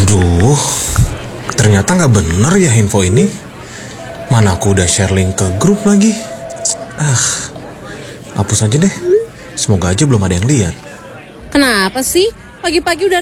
Aduh, ternyata nggak bener ya info ini. Mana aku udah share link ke grup lagi. Hapus aja deh. Semoga aja belum ada yang lihat. Kenapa sih? Pagi-pagi udah